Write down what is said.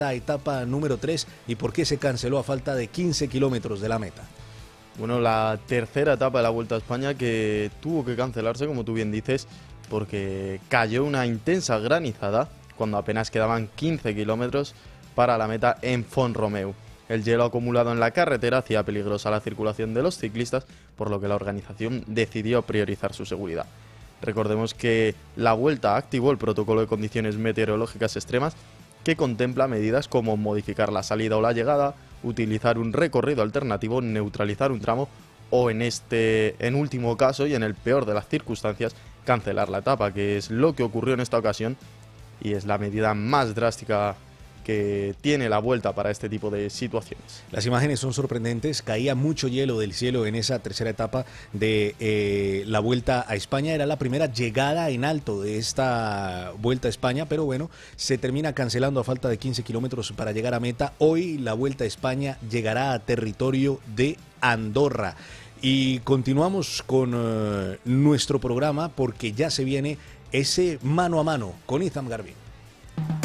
la etapa número 3 y por qué se canceló a falta de 15 kilómetros de la meta. Bueno, la tercera etapa de la Vuelta a España que tuvo que cancelarse, como tú bien dices, porque cayó una intensa granizada cuando apenas quedaban 15 kilómetros para la meta en Font-Romeu. El hielo acumulado en la carretera hacía peligrosa la circulación de los ciclistas, por lo que la organización decidió priorizar su seguridad. Recordemos que la Vuelta activó el protocolo de condiciones meteorológicas extremas que contempla medidas como modificar la salida o la llegada, utilizar un recorrido alternativo, neutralizar un tramo o en último caso y en el peor de las circunstancias, cancelar la etapa, que es lo que ocurrió en esta ocasión y es la medida más drástica que tiene la Vuelta para este tipo de situaciones. Las imágenes son sorprendentes, caía mucho hielo del cielo en esa tercera etapa de la Vuelta a España. Era la primera llegada en alto de esta Vuelta a España, pero bueno, se termina cancelando a falta de 15 kilómetros para llegar a meta. Hoy la Vuelta a España llegará a territorio de Andorra. Y continuamos con nuestro programa porque ya se viene ese mano a mano con Izam Garbin.